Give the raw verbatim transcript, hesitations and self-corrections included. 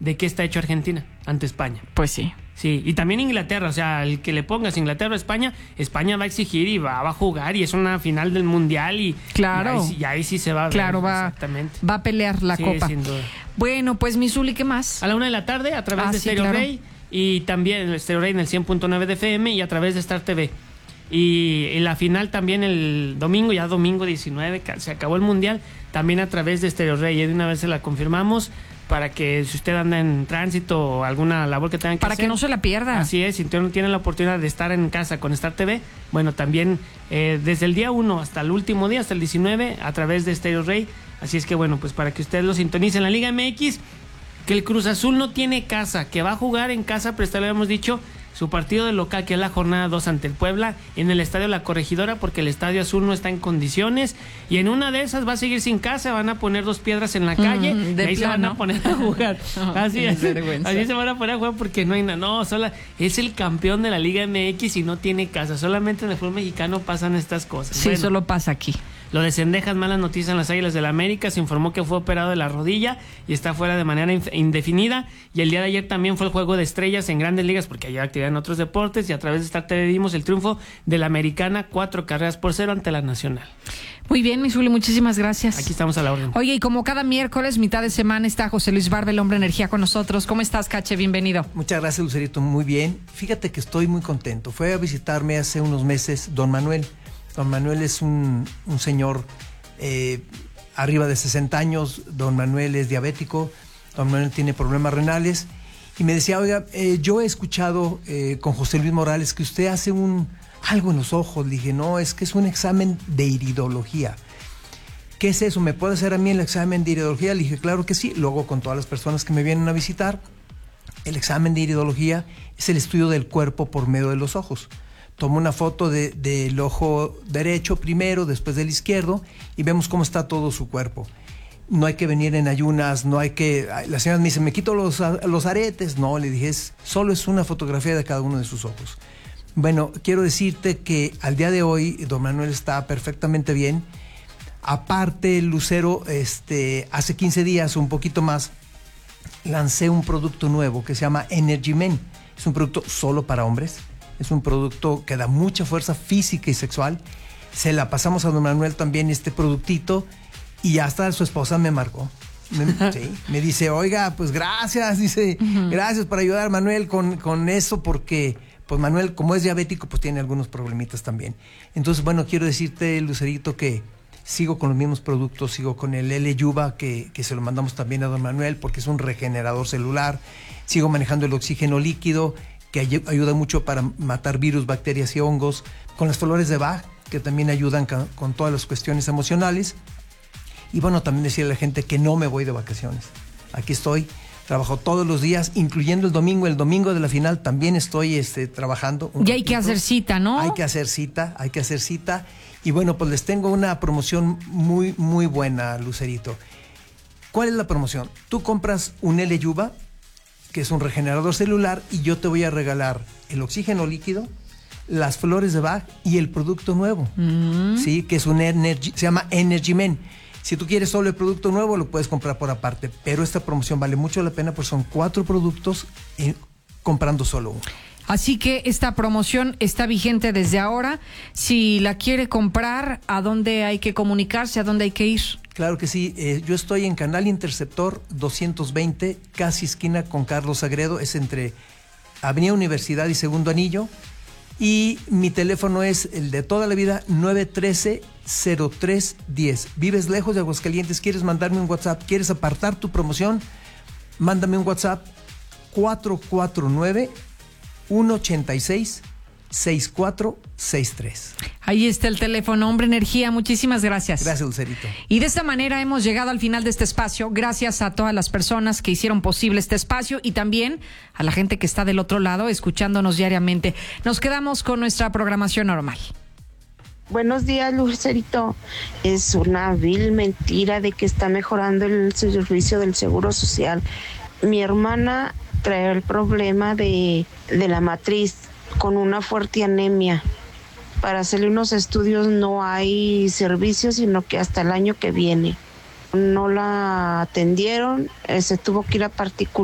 de qué está hecho Argentina ante España. Pues sí. Sí, y también Inglaterra, o sea, el que le pongas Inglaterra o España, España va a exigir y va, va a jugar y es una final del Mundial y, claro. y, ahí, y ahí sí se va a ver. Claro, va, exactamente. va a pelear la sí, copa. Sin duda. Bueno, pues mi Zuli, ¿qué más? A la una de la tarde a través ah, de sí, Stereo claro. Rey y también el Stereo Rey en el cien punto nueve de F M y a través de Star T V. Y, y la final también el domingo, ya domingo diecinueve, se acabó el Mundial, también a través de Stereo Rey. Y de una vez se la confirmamos para que si usted anda en tránsito o alguna labor que tenga que para hacer. Para que no se la pierda. Así es, si usted no tiene la oportunidad de estar en casa con Star T V, bueno, también eh, desde el día uno hasta el último día, hasta el diecinueve, a través de Stereo Rey. Así es que bueno, pues para que usted lo sintonice en la Liga M X, que el Cruz Azul no tiene casa, que va a jugar en casa, pero esta lo habíamos dicho, su partido de local, que es la jornada dos ante el Puebla, en el Estadio La Corregidora, porque el Estadio Azul no está en condiciones, y en una de esas va a seguir sin casa, van a poner dos piedras en la calle, mm, y ahí plano. Se van a poner a jugar. no, así es, así se van a poner a jugar porque no hay nada, no, sola, es el campeón de la Liga M X y no tiene casa, solamente en el fútbol mexicano pasan estas cosas. Sí, bueno, solo pasa aquí. Lo de Cendejas, malas noticias en las Águilas del la América, se informó que fue operado de la rodilla y está fuera de manera indefinida, y el día de ayer también fue el juego de estrellas en Grandes Ligas porque hay actividad en otros deportes y a través de Star T V vimos el triunfo de la Americana, cuatro carreras por cero ante la Nacional. Muy bien, mi Zuli, muchísimas gracias. Aquí estamos a la orden. Oye, y como cada miércoles, mitad de semana, está José Luis Barba, el hombre energía, con nosotros. ¿Cómo estás, Cache? Bienvenido. Muchas gracias, Lucerito, muy bien. Fíjate que estoy muy contento. Fue a visitarme hace unos meses don Manuel. Don Manuel es un, un señor eh, arriba de sesenta años, don Manuel es diabético, don Manuel tiene problemas renales, y me decía, oiga, eh, yo he escuchado eh, con José Luis Morales que usted hace un algo en los ojos. Le dije, no, es que es un examen de iridología. ¿Qué es eso? ¿Me puede hacer a mí el examen de iridología? Le dije, claro que sí, lo hago con todas las personas que me vienen a visitar. El examen de iridología es el estudio del cuerpo por medio de los ojos. Tomo una foto de, del ojo derecho primero, después del izquierdo, y vemos cómo está todo su cuerpo. No hay que venir en ayunas, no hay que... La señora me dice, ¿me quito los, los aretes? No, le dije, es, solo es una fotografía de cada uno de sus ojos. Bueno, quiero decirte que al día de hoy, don Manuel está perfectamente bien. Aparte, Lucero, este, hace quince días o un poquito más, lancé un producto nuevo que se llama Energy Men. Es un producto solo para hombres. Es un producto que da mucha fuerza física y sexual. Se la pasamos a don Manuel también este productito y hasta su esposa me marcó. Me, sí, me dice, oiga, pues gracias, dice, uh-huh. gracias por ayudar, Manuel, con, con eso, porque pues Manuel, como es diabético, pues tiene algunos problemitas también. Entonces, bueno, quiero decirte, Lucerito, que sigo con los mismos productos, sigo con el L-Yuba, que, que se lo mandamos también a don Manuel, porque es un regenerador celular. Sigo manejando el oxígeno líquido, que ayuda mucho para matar virus, bacterias y hongos, con las flores de Bach, que también ayudan con, con todas las cuestiones emocionales. Y bueno, también decirle a la gente que no me voy de vacaciones. Aquí estoy, trabajo todos los días, incluyendo el domingo. El domingo de la final también estoy este, trabajando. Y hay que hacer cita, ¿no? Hay que hacer cita, hay que hacer cita. Y bueno, pues les tengo una promoción muy, muy buena, Lucerito. ¿Cuál es la promoción? Tú compras un L-Yuba, que es un regenerador celular, y yo te voy a regalar el oxígeno líquido, las flores de Bach y el producto nuevo, mm. ¿sí? Que es un energy, se llama Energy Men. Si tú quieres solo el producto nuevo, lo puedes comprar por aparte, pero esta promoción vale mucho la pena porque son cuatro productos en, comprando solo uno. Así que esta promoción está vigente desde ahora. Si la quiere comprar, ¿a dónde hay que comunicarse? ¿A dónde hay que ir? Claro que sí. Eh, yo estoy en Canal Interceptor doscientos veinte, casi esquina con Carlos Sagredo. Es entre Avenida Universidad y Segundo Anillo. Y mi teléfono es el de toda la vida, nueve uno tres, cero tres uno cero. ¿Vives lejos de Aguascalientes? ¿Quieres mandarme un WhatsApp? ¿Quieres apartar tu promoción? Mándame un WhatsApp cuatro cuatro nueve, uno ocho seis, seis cuatro seis tres. Ahí está el teléfono, Hombre Energía. Muchísimas gracias. Gracias, Lucerito. Y de esta manera hemos llegado al final de este espacio. Gracias a todas las personas que hicieron posible este espacio y también a la gente que está del otro lado escuchándonos diariamente. Nos quedamos con nuestra programación normal. Buenos días, Lucerito. Es una vil mentira de que está mejorando el servicio del Seguro Social. Mi hermana trae el problema de, de la matriz con una fuerte anemia. Para hacerle unos estudios no hay servicio, sino que hasta el año que viene. No la atendieron, eh, se tuvo que ir a particular.